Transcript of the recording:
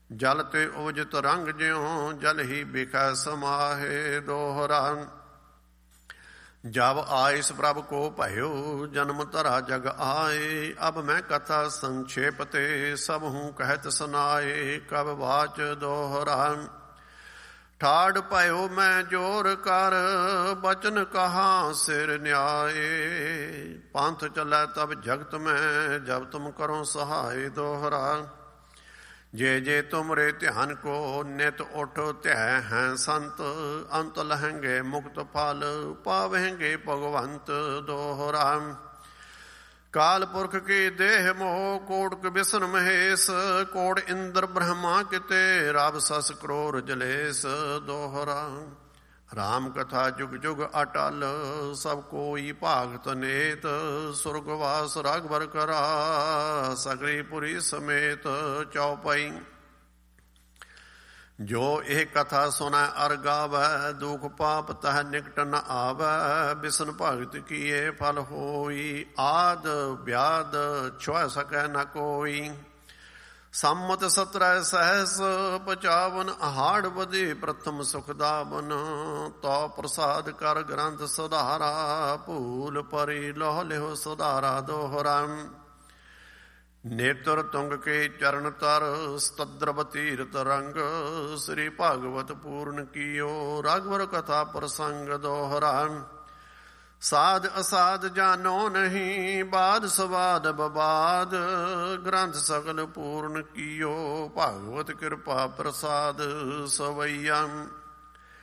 ਜਲ ਤੇ ਉਜਤ ਰੰਗ ਜਿਉ ਜਲ ਹੀ ਬਿਖੈ ਸਮਾਹੇ। ਦੋਹਰਾ ਜਬ ਆਇਸ ਪ੍ਰਭ ਕੋ ਭਇਓ ਜਨਮ ਧਰਾ ਜਗ ਆਏ। ਅਬ ਮੈਂ ਕਥਾ ਸੰਖੇਪ ਤੇ ਸਭ ਹੂੰ ਕਹਿਤ ਸੁਨਾਏ। ਕਬ ਵਾਚ ਦੋਹਰਾ ਠਾੜ ਭਇਓ ਮੈਂ ਜੋਰ ਕਰ ਬਚਨ ਕਹਾ ਸਿਰ ਨਿਆਏ। ਪੰਥ ਚਲੈ ਤਬ ਜਗਤ ਮੈਂ ਜਬ ਤੁਮ ਕਰੋ ਸਹਾਏ। ਦੋਹਰਾ ਜੇ ਜੇ ਤੁਮਰੇ ਧਿਆਨ ਕੋ ਨਿਤ ਉਠ ਧਿਆ ਹੈ ਸੰਤ। ਅੰਤ ਲਹੰਗੇ ਮੁਕਤ ਫਲ ਪਾਵਹਿੰਗੇ ਭਗਵੰਤ। ਦੋਹਰਾ ਕਾਲ ਪੁਰਖ ਕੀ ਦੇਹ ਮੋਹ ਕੋਟਿ ਬਿਸ਼ਨ ਮਹੇਸ਼। ਕੋੜ ਇੰਦਰ ਬ੍ਰਹਮਾ ਕਿਤੇ ਰਬ ਸਸ ਕਰੋੜ ਜਲੇਸ਼। ਦੋਹਰਾ ਰਾਮ ਕਥਾ ਜੁਗ ਜੁਗ ਅਟਲ ਸਭ ਕੋਈ ਭਾਗਤ ਨੇਤ। ਸੁਰਗਵਾਸ ਰਾਘਵਰ ਕਰਾ ਸਗਲੀ ਪੁਰੀ ਸਮੇਤ। ਚੌਪਈ ਜੋ ਇਹ ਕਥਾ ਸੁਨੈ ਅਰ ਗਾਵੈ ਦੁਖ ਪਾਪ ਤਹ ਨਿਕਟ ਨ ਆਵੈ। ਬਿਸ਼ਨ ਭਗਤ ਕੀਏ ਫਲ ਹੋਈ ਆਦ ਵਿਆਦ ਛੁਐ ਸਕੈ ਨ ਕੋਈ। ਸੰਮਤ 17 ਸਹਿਸ 55 ਆਹਾੜ ਵਧੇ ਪ੍ਰਥਮ ਸੁਖ ਦਾਵਨ। ਤੋ ਪ੍ਰਸਾਦ ਕਰ ਗ੍ਰੰਥ ਸੁਧਾਰਾ ਭੂਲ ਪਰੀ ਲੋਹ ਲਿਹੁ ਸੁਧਾਰਾ। ਦੋਹਰਾ ਨੇਤਰ ਤੁੰਗ ਕੇ ਚਰਨ ਤਰ ਸਤਦਰਵ ਤੀਰਤ ਰੰਗ। ਸ੍ਰੀ ਭਾਗਵਤ ਪੂਰਨ ਕੀਓ ਰਾਘਵਰ ਕਥਾ ਪ੍ਰਸੰਗ। ਦੋਹਰਾ ਸਾਧ ਅਸਾਧ ਜਾਨੋ ਨਹੀਂ ਬਾਦ ਸਵਾਦ ਬਬਾਦ। ਗ੍ਰੰਥ ਸਗਲ ਪੂਰਨ ਕੀਓ ਭਾਗਵਤ ਕਿਰਪਾ ਪ੍ਰਸਾਦ ਸਵਈਆ।